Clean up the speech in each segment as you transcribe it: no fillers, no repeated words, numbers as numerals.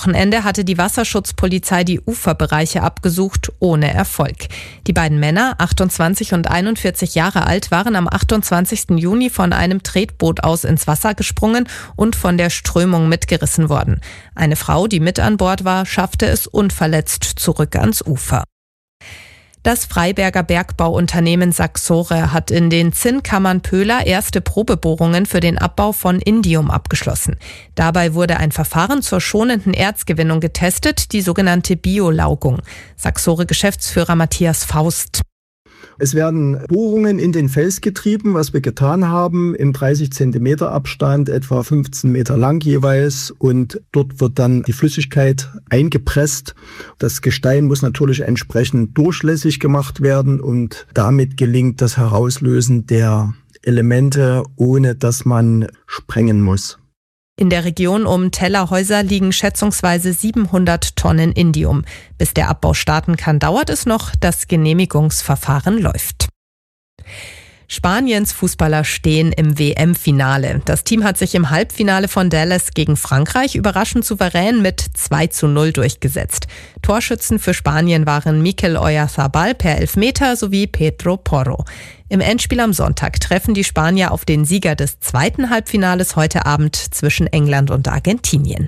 Wochenende hatte die Wasserschutzpolizei die Uferbereiche abgesucht, ohne Erfolg. Die beiden Männer, 28 und 41 Jahre alt, waren am 28. Juni von einem Tretboot aus ins Wasser gesprungen und von der Strömung mitgerissen worden. Eine Frau, die mit an Bord war, schaffte es unverletzt zurück ans Ufer. Das Freiberger Bergbauunternehmen Saxore hat in den Zinnkammern Pöhler erste Probebohrungen für den Abbau von Indium abgeschlossen. Dabei wurde ein Verfahren zur schonenden Erzgewinnung getestet, die sogenannte Biolaugung. Saxore-Geschäftsführer Matthias Faust. Es werden Bohrungen in den Fels getrieben, was wir getan haben, im 30 Zentimeter Abstand, etwa 15 Meter lang jeweils. Und dort wird dann die Flüssigkeit eingepresst. Das Gestein muss natürlich entsprechend durchlässig gemacht werden und damit gelingt das Herauslösen der Elemente, ohne dass man sprengen muss. In der Region um Tellerhäuser liegen schätzungsweise 700 Tonnen Indium. Bis der Abbau starten kann, dauert es noch. Das Genehmigungsverfahren läuft. Spaniens Fußballer stehen im WM-Finale. Das Team hat sich im Halbfinale von Dallas gegen Frankreich überraschend souverän mit 2:0 durchgesetzt. Torschützen für Spanien waren Mikel Oyarzabal per Elfmeter sowie Pedro Porro. Im Endspiel am Sonntag treffen die Spanier auf den Sieger des zweiten Halbfinales heute Abend zwischen England und Argentinien.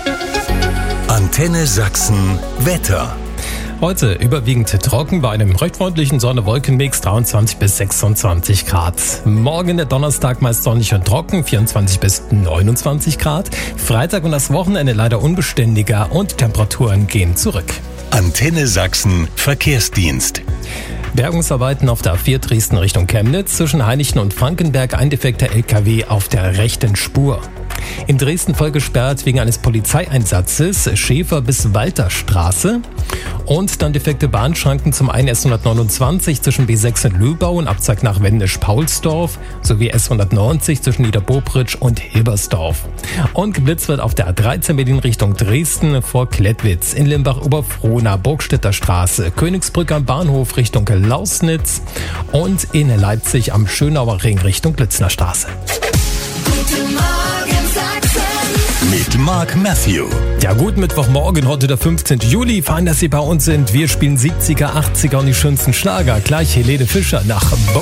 Antenne Sachsen Wetter. Heute überwiegend trocken bei einem recht freundlichen Sonne-Wolken-Mix, 23 bis 26 Grad. Morgen der Donnerstag meist sonnig und trocken, 24 bis 29 Grad. Freitag und das Wochenende leider unbeständiger und Temperaturen gehen zurück. Antenne Sachsen Verkehrsdienst. Bergungsarbeiten auf der A4 Dresden Richtung Chemnitz, zwischen Hainichen und Frankenberg ein defekter LKW auf der rechten Spur. In Dresden voll gesperrt wegen eines Polizeieinsatzes, Schäfer bis Walterstraße. Und dann defekte Bahnschranken zum einen S129 zwischen B6 und Lübau und Abzweig nach Wendisch-Paulsdorf sowie S190 zwischen Niederbobritsch und Hilbersdorf. Und geblitzt wird auf der A13 Berlin Richtung Dresden vor Klettwitz, in Limbach-Oberfrohna, Burgstädter Straße, Königsbrück am Bahnhof Richtung Lausnitz und in Leipzig am Schönauer Ring Richtung Blitzner Straße. Guten Morgen Sachsen mit Mark Matthew. Ja, guten Mittwochmorgen, heute der 15. Juli. Fein, dass Sie bei uns sind. Wir spielen 70er, 80er und die schönsten Schlager. Gleich Helene Fischer nach